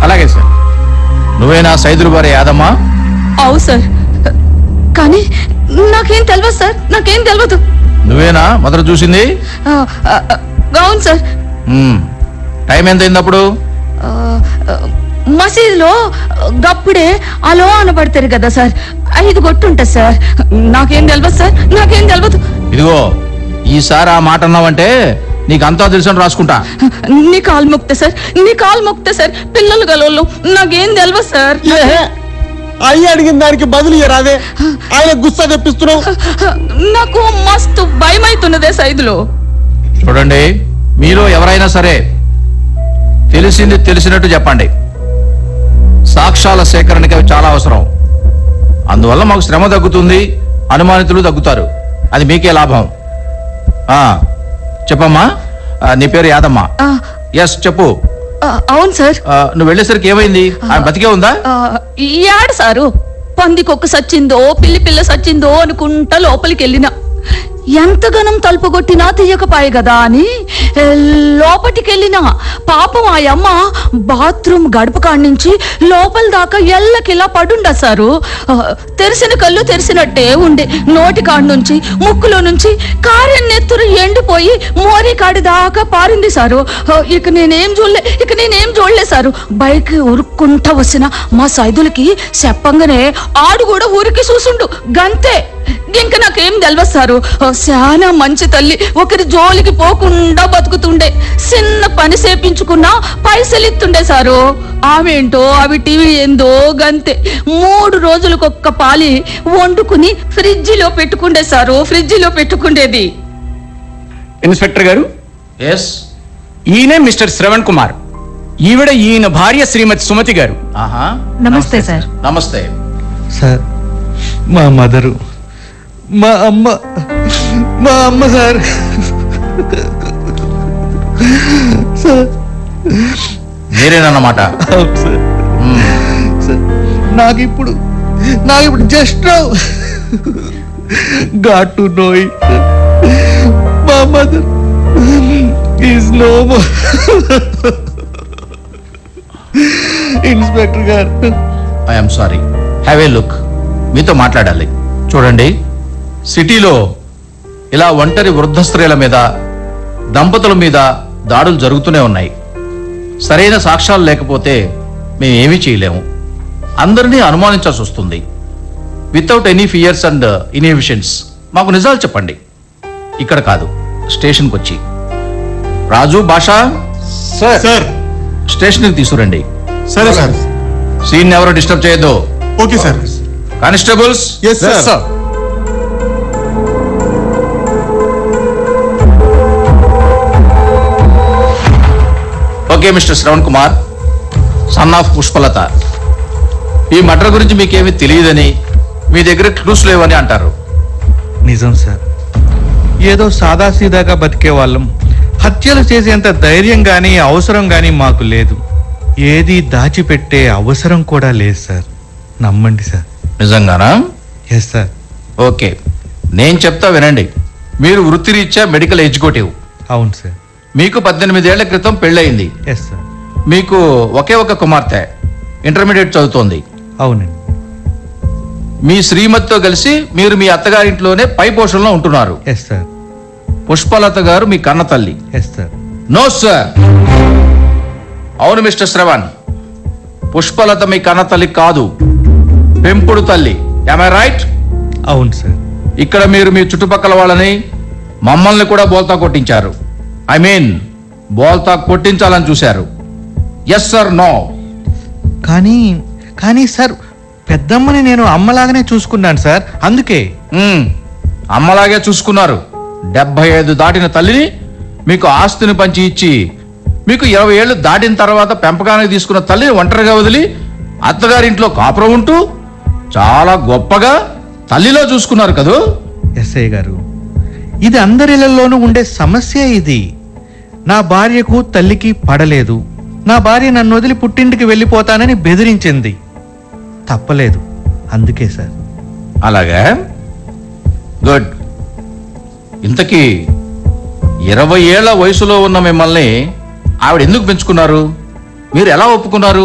అలాగే సార్. నువ్వేనా సైదులు వారి యాదమ్మా? అవు సార్, కానీ నాకేం తెలియదు సార్, నాకేం తెలియదు. నువ్వేనా మొదట చూసింది? అవును సార్. టైం ఎంత అయింది అప్పుడు? మసీదులో గప్పుడే అలో అనబడతారు కదా సార్, 5 కొట్టుంటది సార్. నాకేం తెలియదు సార్, నాకేం తెలియదు. ఇదిగో ఈసారి ఆ మాట అన్నావంటే నీకు అంతా తెలుసు రాసుకుంటా. నీ కాలు మొక్తా సార్, నీ కాలు మొక్తా సార్. పిల్లలు గలవాళ్ళు, నాకేం తెలియదు సార్. అయ్యి అడిగిన దానికి బదులు ఇయ్యరాదే, ఆయన గుస్సా తెప్పిస్తున్నావు. నాకు మస్తు భయం అవుతున్నదే సైదులో. చూడండి, మీలో ఎవరైనా సరే తెలిసింది తెలిసినట్టు చెప్పండి. సాక్ష్యాల సేకరణకి అవి చాలా అవసరం. అందువల్ల మాకు శ్రమ తగ్గుతుంది, అనుమానితులు తగ్గుతారు. అది మీకే లాభం. చెప్పమ్మా, నీ పేరు యాదమ్మా? ఎస్, చెప్పు. అవును సార్. నువ్వు వెళ్ళేసరికి ఏమైంది? ఆమె బతికే ఉందా? యాడ సారు, పందికొక్క సచ్చిందో పిల్లి పిల్ల సచ్చిందో అనుకుంటా లోపలికి వెళ్ళినా. ఎంతగానం తలుపు కొట్టినా తీయకపాయే కదా అని లోపటికి వెళ్ళినా. పాపం ఆ అమ్మ బాత్రూమ్ గడప కాడి నుంచి లోపల దాకా ఎల్లకిలా పడుండ సారు. తెరిసిన కళ్ళు తెరిసినట్టే ఉండే. నోటి కాడి నుంచి ముక్కులో నుంచి కారెం నెత్తురు ఎండిపోయి మోరీ కాడి దాకా పారింది సారు. ఇక నేనేం చూడలే సారు. బైక్ ఉరుక్కుంటా వచ్చిన మా సైదులకి చెప్పంగానే ఆడు కూడా ఊరికి చూసుండు గంతే. ఇంక నాకేం తెలియదు సారు. చాలా మంచి తల్లి, ఒకరి జోలికి పోకుండా బతుకుతుండే. చిన్న పని చేపించుకున్నా పైసలు ఇస్తుండే సారు. ఆమెంటో అవి టీవీ ఏందో గంతే. 3 రోజులకొక్క పాలి వండుకుని ఫ్రిడ్జిలో పెట్టుకుండే సారు, ఫ్రిడ్జిలో పెట్టుకుండేది. ఇన్స్పెక్టర్ గారు. ఎస్. ఈయనే మిస్టర్ శ్రవణ్ కుమార్. ఈవిడ ఈయన భార్య శ్రీమతి సుమతి గారు. నమస్తే సార్. నమస్తే సార్. మా మదరు, మా అమ్మ సార్. మీరేనన్నమాట? సార్, నాకు ఇప్పుడు just got to know it. మా mother is no more. Inspector గారు, I'm sorry. Have a look. మీతో మాట్లాడాలి. చూడండి, సిటీలో ఇలా ఒంటరి వృద్ధ స్త్రీల మీద, దంపతుల మీద దాడులు జరుగుతూనే ఉన్నాయి. సరైన సాక్ష్యాలు లేకపోతే మేమేమీ చేయలేము. అందరినీ అనుమానించాల్సి వస్తుంది. Without any fears and inhibitions మాకు నిజాలు చెప్పండి. ఇక్కడ కాదు, స్టేషన్కి వచ్చి. రాజు, భాషా, సార్ స్టేషన్కి తీసుకురండి. సరే సార్. సీన్ ఎవరో డిస్టర్బ్ చేయొద్దు. Okay sir. Constables. Yes sir. Okay mister Shravan Kumar, son of Pushpalatha, ఈ మర్డర్ గురించి మీకేమీ తెలియదని, మీ దగ్గర క్లూస్ లేవని అంటారు. నిజం సార్. ఏదో సాదాసీదాగా బతికే వాళ్ళం. హత్యలు చేసేంత ధైర్యం గాని అవసరం గాని మాకు లేదు. ఏది దాచిపెట్టే అవసరం కూడా లేదు సార్. నమ్మండి సార్. నిజంగానా? Yes sir. ఓకే, నేను చెప్తా వినండి. మీరు వృత్తిరీత్యా మెడికల్ ఎగ్జిక్యూటివ్. అవును సార్. మీకు 18 ఏళ్ల క్రితం పెళ్ళయింది. Yes sir. మీకు ఒకే ఒక కుమార్తె, ఇంటర్మీడియట్ చదువుతోంది. అవునండి. మీ శ్రీమతితో కలిసి మీరు మీ అత్తగారింట్లోనే పై పోషణలో ఉంటున్నారు. Yes sir. పుష్పలత గారు మీ కన్న తల్లి. Yes sir. No sir. అవును మిస్టర్ శ్రవణ్, పుష్పలత మీ కన్న తల్లి కాదు, పెంపుడు తల్లి. Am I right? అవును సార్. ఇక్కడ మీరు మీ చుట్టుపక్కల వాళ్ళని, మమ్మల్ని కూడా బోల్తా కొట్టించారు. ఐ మీన్ బోల్తా కొట్టించాలని చూశారు. Yes sir, no? కానీ సార్, పెద్దమ్మని నేను అమ్మలాగానే చూసుకున్నాను సార్. అందుకే. అమ్మలాగే చూసుకున్నారు. 75 దాటిన తల్లిని మీకు ఆస్తిని పంచి ఇచ్చి, మీకు 20 ఏళ్ళు దాటిన తర్వాత పెంపకానికి తీసుకున్న తల్లిని ఒంటరిగా వదిలి అత్తగారింట్లో కాపురం ఉంటూ చాలా గొప్పగా తల్లిలో చూసుకున్నారు కదూ? ఎస్ఐ గారు, ఇది అందరిలోనూ ఉండే సమస్య. ఇది నా భార్యకు తల్లికి పడలేదు. నా భార్య నన్ను వదిలి పుట్టింటికి వెళ్ళిపోతానని బెదిరించింది. తప్పలేదు. అందుకే సార్. అలాగా? గుడ్. ఇంతకీ 20 ఏళ్ల వయసులో ఉన్న మిమ్మల్ని ఆవిడ ఎందుకు పెంచుకున్నారు? మీరు ఎలా ఒప్పుకున్నారు?